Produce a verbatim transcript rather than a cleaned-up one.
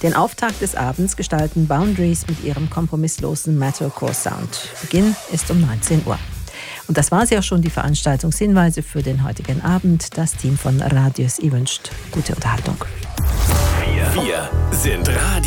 Den Auftakt des Abends gestalten Boundaries mit ihrem kompromisslosen Metalcore-Sound. Beginn ist um neunzehn Uhr. Und das war sie auch schon, die Veranstaltungshinweise für den heutigen Abend. Das Team von Radius, ihr wünscht gute Unterhaltung. Wir sind Radio.